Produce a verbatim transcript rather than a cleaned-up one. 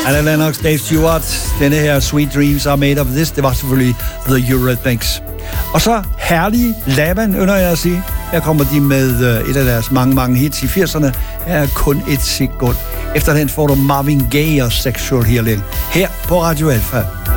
Anna Lennox, Dave Stewart, denne her Sweet Dreams Are Made of This, det var selvfølgelig The Eurythmics. Og så herlige Laban, ønsker jeg at sige. Her kommer de med et af deres mange, mange hits i firserne. Her er kun et sekund. Efter den får du Marvin Gaye og Sexual Healing. Her på Radio Alpha.